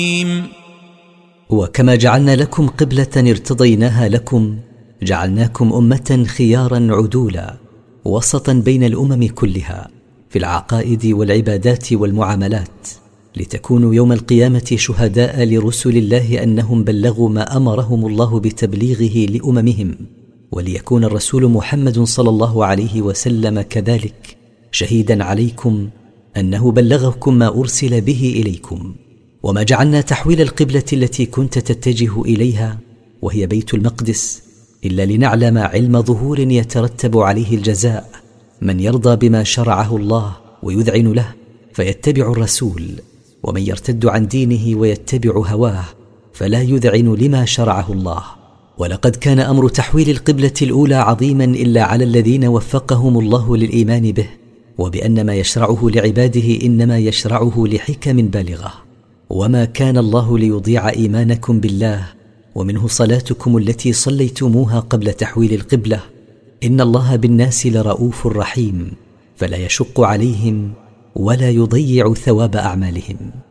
وكما جعلنا لكم قبلة ارتضيناها لكم جعلناكم أمة خيارا عدولا وسطا بين الأمم كلها في العقائد والعبادات والمعاملات، لتكونوا يوم القيامة شهداء لرسل الله أنهم بلغوا ما أمرهم الله بتبليغه لأممهم، وليكون الرسول محمد صلى الله عليه وسلم كذلك شهيدا عليكم أنه بلغكم ما أرسل به إليكم. وما جعلنا تحويل القبلة التي كنت تتجه إليها وهي بيت المقدس إلا لنعلم علم ظهور يترتب عليه الجزاء، من يرضى بما شرعه الله ويذعن له فيتبع الرسول، ومن يرتد عن دينه ويتبع هواه فلا يذعن لما شرعه الله. ولقد كان أمر تحويل القبلة الأولى عظيما إلا على الذين وفقهم الله للإيمان به، وبأن ما يشرعه لعباده إنما يشرعه لحكم بالغة. وما كان الله ليضيع إيمانكم بالله، ومنه صلاتكم التي صليتموها قبل تحويل القبلة. إن الله بالناس لرؤوف رحيم، فلا يشق عليهم ولا يضيع ثواب أعمالهم.